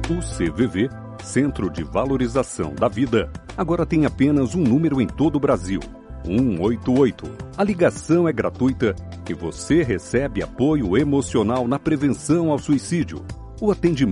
O CVV, Centro de Valorização da Vida, agora tem apenas um número em todo o Brasil: 188. A ligação é gratuita e você recebe apoio emocional na prevenção ao suicídio. O atendimento